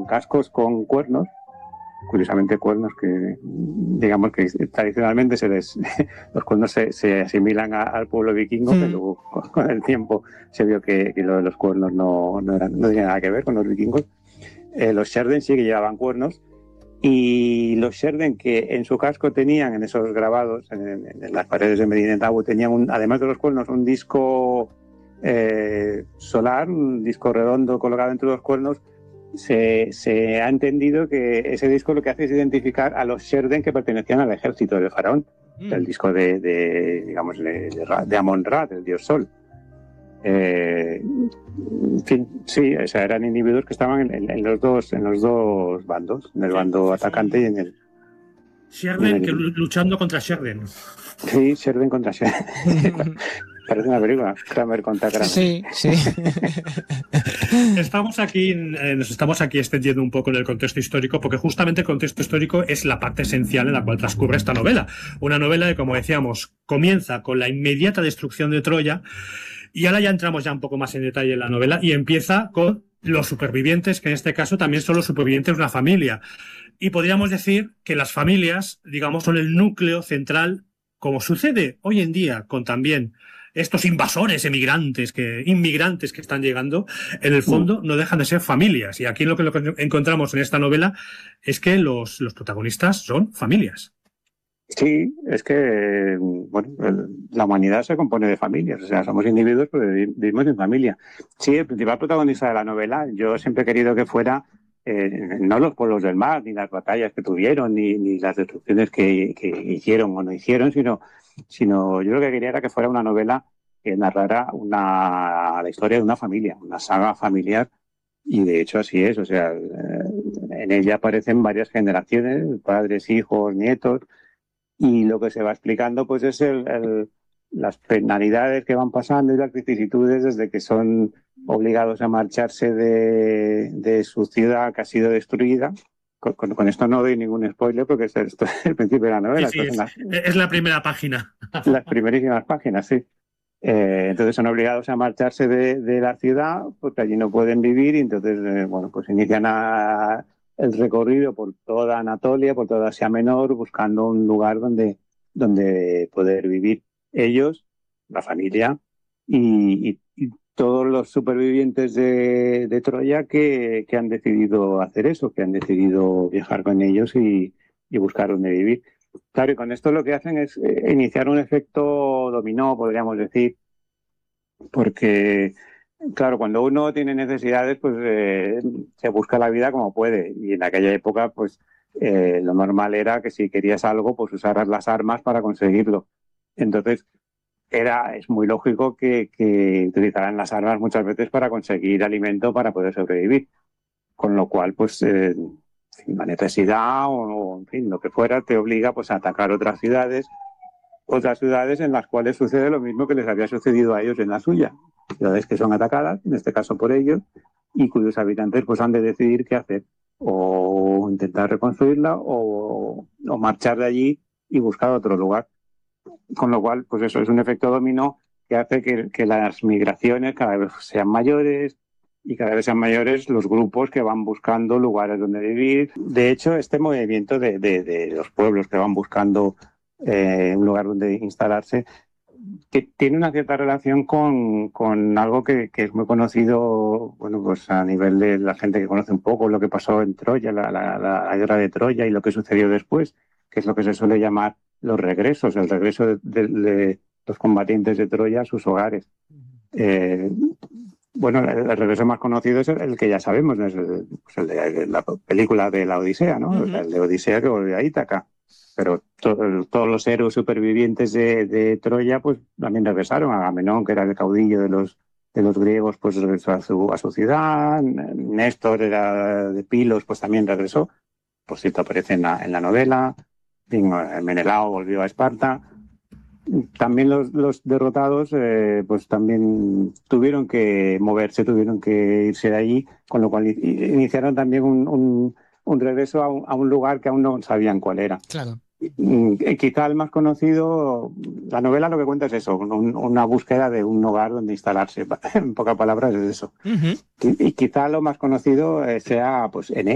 cascos con cuernos, curiosamente cuernos que, digamos que tradicionalmente los cuernos se asimilan al pueblo vikingo, pero luego con el tiempo se vio que lo de los cuernos no tenía nada que ver con los vikingos. Los Sherden sí que llevaban cuernos, y los Sherden que en su casco tenían, en esos grabados, en las paredes de Medina Tabu, tenían, además de los cuernos, un disco solar, un disco redondo colocado entre los cuernos. Se ha entendido que ese disco lo que hace es identificar a los Sherden que pertenecían al ejército del faraón, el disco de Amon-Ra, del dios Sol. En fin, sí, o sea, eran individuos que estaban en los dos bandos, en el bando atacante y en el... Sherden luchando contra Sherden. Sí, Sherden contra Sherden. Parece una película, Kramer contra Kramer. Sí. Nos estamos aquí extendiendo un poco en el contexto histórico, porque justamente el contexto histórico es la parte esencial en la cual transcurre esta novela. Una novela que, como decíamos, comienza con la inmediata destrucción de Troya, y ahora ya entramos ya un poco más en detalle en la novela, y empieza con los supervivientes, que en este caso también son los supervivientes de una familia. Y podríamos decir que las familias, digamos, son el núcleo central, como sucede hoy en día con también estos invasores, inmigrantes que están llegando, en el fondo no dejan de ser familias. Y aquí lo que encontramos en esta novela es que los protagonistas son familias. Sí, es que la humanidad se compone de familias, o sea, somos individuos, pero vivimos en familia. Sí, el principal protagonista de la novela, yo siempre he querido que fuera no los pueblos del mar, ni las batallas que tuvieron, ni las destrucciones que hicieron o no hicieron, sino yo lo que quería era que fuera una novela que narrara la historia de una familia, una saga familiar, y de hecho así es, o sea, en ella aparecen varias generaciones, padres, hijos, nietos, y lo que se va explicando pues es las penalidades que van pasando y las vicisitudes desde que son obligados a marcharse de su ciudad que ha sido destruida. Con esto no doy ningún spoiler porque esto es el principio de la novela. Sí, es la primera página. Las primerísimas páginas, sí. Entonces son obligados a marcharse de la ciudad porque allí no pueden vivir, y entonces pues inician el recorrido por toda Anatolia, por toda Asia Menor, buscando un lugar donde poder vivir ellos, la familia y todos los supervivientes de Troya que han decidido hacer eso, que han decidido viajar con ellos y buscar dónde vivir. Claro, y con esto lo que hacen es iniciar un efecto dominó, podríamos decir, porque, claro, cuando uno tiene necesidades, pues se busca la vida como puede, y en aquella época, pues lo normal era que si querías algo, pues usaras las armas para conseguirlo. Entonces, es muy lógico que utilizaran las armas muchas veces para conseguir alimento para poder sobrevivir, con lo cual, pues la necesidad o en fin, lo que fuera, te obliga pues a atacar otras ciudades en las cuales sucede lo mismo que les había sucedido a ellos en la suya. Ciudades que son atacadas, en este caso por ellos, y cuyos habitantes pues han de decidir qué hacer, o intentar reconstruirla o marchar de allí y buscar otro lugar. Con lo cual, pues eso es un efecto dominó que hace que las migraciones cada vez sean mayores, y cada vez sean mayores los grupos que van buscando lugares donde vivir. De hecho, este movimiento de los pueblos que van buscando un lugar donde instalarse, que tiene una cierta relación con algo que es muy conocido, pues a nivel de la gente que conoce un poco lo que pasó en Troya, la guerra de Troya y lo que sucedió después, que es lo que se suele llamar los regresos, el regreso de los combatientes de Troya a sus hogares. El regreso más conocido es el que ya sabemos, es el de la película de la Odisea, ¿no? Uh-huh. El de Odisea que volvió a Ítaca. Pero todos los héroes supervivientes de Troya, pues también regresaron. Agamenón, que era el caudillo de los griegos, pues regresó a su ciudad. Néstor era de Pilos, pues también regresó. Por cierto, aparece en la novela. Menelao volvió a Esparta. También los derrotados, pues también tuvieron que moverse, tuvieron que irse de allí, con lo cual iniciaron también un regreso a un lugar que aún no sabían cuál era. Claro. Quizá el más conocido, la novela lo que cuenta es eso, una búsqueda de un hogar donde instalarse. En pocas palabras es eso. Uh-huh. Y quizá lo más conocido sea pues Eneas.